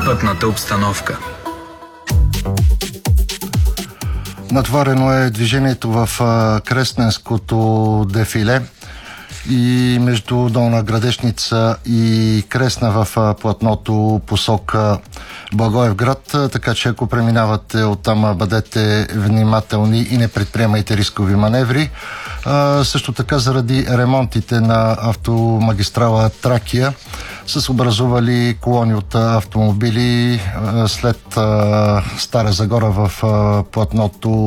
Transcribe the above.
пътната обстановка. Натварено е движението в Кресненското дефиле и между Долна Градешница и Кресна в платното посока Благоевград, така че ако преминавате оттам, бъдете внимателни и не предприемайте рискови маневри. Също така заради ремонтите на автомагистрала Тракия са се образували колони от автомобили след Стара Загора в платното